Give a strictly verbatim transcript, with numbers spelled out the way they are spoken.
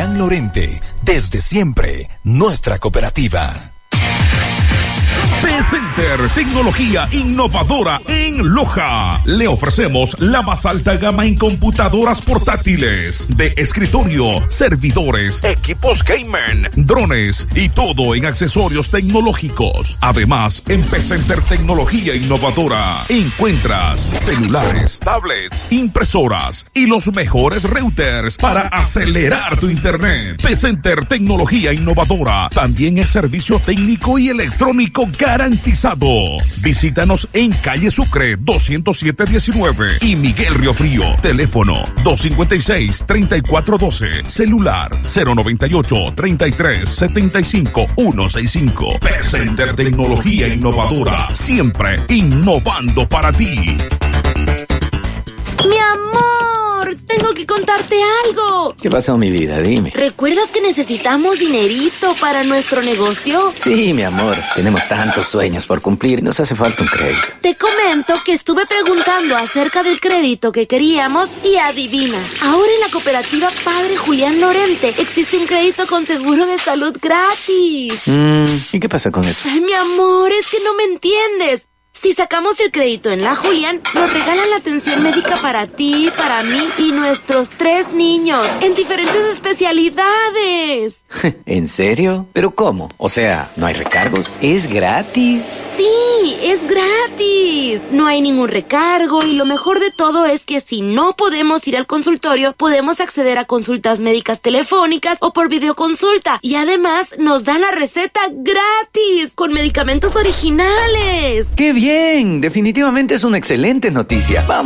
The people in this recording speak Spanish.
Julián Lorente, desde siempre, nuestra cooperativa. P-Center, tecnología innovadora en Loja. Le ofrecemos la más alta gama en computadoras portátiles, de escritorio, servidores, equipos gamer, drones y todo en accesorios tecnológicos. Además, en P-Center Tecnología Innovadora encuentras celulares, tablets, impresoras y los mejores routers para acelerar tu internet. P-Center Tecnología Innovadora también es servicio técnico y electrónico garantizado. Visítanos en calle Sucre doscientos siete diecinueve y Miguel Riofrío. Teléfono dos cinco seis, tres cuatro uno dos. Celular cero noventa y ocho, treinta y tres, setenta y cinco, ciento sesenta y cinco. P-Center Tecnología Innovadora. Siempre innovando para ti. Mi amor, tengo que contarte algo. ¿Qué pasó, mi vida? Dime. ¿Recuerdas que necesitamos dinerito para nuestro negocio? Sí, mi amor. Tenemos tantos sueños por cumplir. Nos hace falta un crédito. Te comento que estuve preguntando acerca del crédito que queríamos y adivina. Ahora en la cooperativa Padre Julián Lorente existe un crédito con seguro de salud gratis. Mm, ¿y qué pasa con eso? Ay, mi amor, es que no me entiendes. Si sacamos el crédito en la Julián, nos regalan la atención médica para ti, para mí y nuestros tres niños, en diferentes especialidades. ¿En serio? ¿Pero cómo? O sea, ¿no hay recargos? ¿Es gratis? Sí, es gratis. No hay ningún recargo y lo mejor de todo es que si no podemos ir al consultorio, podemos acceder a consultas médicas telefónicas o por videoconsulta. Y además nos dan la receta gratis, con medicamentos originales. ¡Qué bien! Definitivamente es una excelente noticia. Vamos.